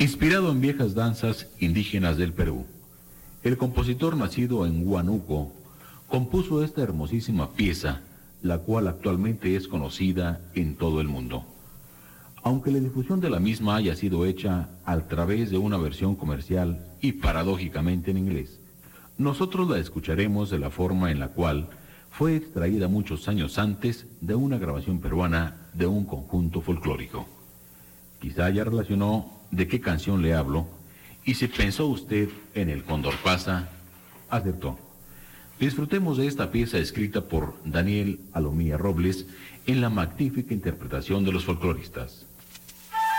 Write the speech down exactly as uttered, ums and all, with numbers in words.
Inspirado en viejas danzas indígenas del Perú, el compositor nacido en Huánuco compuso esta hermosísima pieza, la cual actualmente es conocida en todo el mundo. Aunque la difusión de la misma haya sido hecha a través de una versión comercial y paradójicamente en inglés, nosotros la escucharemos de la forma en la cual fue extraída muchos años antes de una grabación peruana de un conjunto folclórico. Quizá ya relacionó de qué canción le hablo, y si pensó usted en el Cóndor Pasa, acertó. Disfrutemos de esta pieza escrita por Daniel Alomía Robles en la magnífica interpretación de los folcloristas.